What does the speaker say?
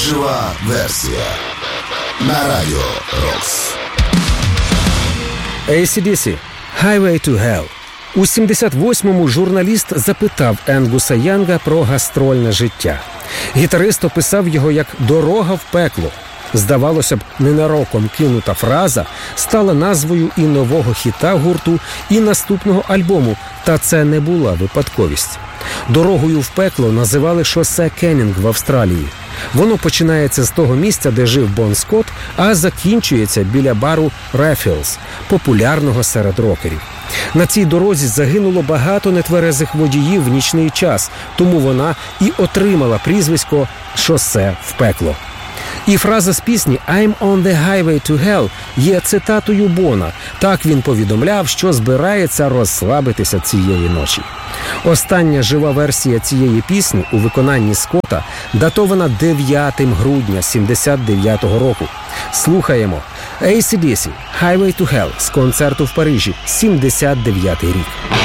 Жива версія на Радіо Рокс. AC/DC «Highway to Hell». У 78-му журналіст запитав Енгуса Янга про гастрольне життя. Гітарист описав його як «дорога в пекло». Здавалося б, ненароком кинута фраза стала назвою і нового хіта гурту, і наступного альбому, та це не була випадковість. Дорогою в пекло називали шосе Кеннінг в Австралії. Воно починається з того місця, де жив Бон Скотт, а закінчується біля бару «Рефілс», популярного серед рокерів. На цій дорозі загинуло багато нетверезих водіїв в нічний час, тому вона і отримала прізвисько «Шосе в пекло». І фраза з пісні «I'm on the highway to hell» є цитатою Бона. Так він повідомляв, що збирається розслабитися цієї ночі. Остання жива версія цієї пісні у виконанні Скотта датована 9 грудня 79-го року. Слухаємо AC/DC «Highway to hell» з концерту в Парижі, 79-й рік.